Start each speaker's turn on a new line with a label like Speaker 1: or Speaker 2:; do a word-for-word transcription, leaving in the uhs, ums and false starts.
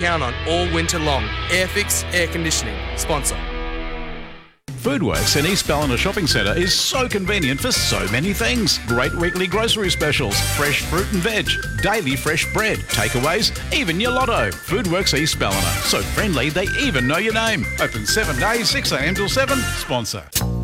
Speaker 1: count on all winter long. Airfix Air Conditioning, sponsor.
Speaker 2: Foodworks in East Ballina Shopping Centre is so convenient for so many things. Great weekly grocery specials, fresh fruit and veg, daily fresh bread, takeaways, even your lotto. Foodworks East Ballina, so friendly they even know your name. Open seven days, six a m till seven. Sponsor.